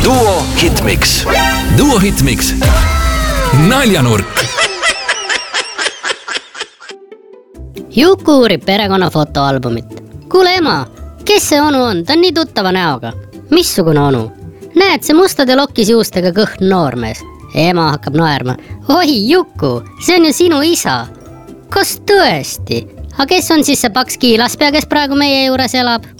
Duo Hitmix. Duo Hitmix. Naljanurk. Juku uurib perekonna fotoalbumit. Kuule ema, kes see onu on? Ta on nii tuttava näoga. Missugune onu? Näed, see mustade lokkis juustega kõhn noormees. Ema hakkab naerma. Oi Juku, see on ju sinu isa. Kas tõesti? Aga kes on siis see paks kiilaspea, kes praegu meie juures elab?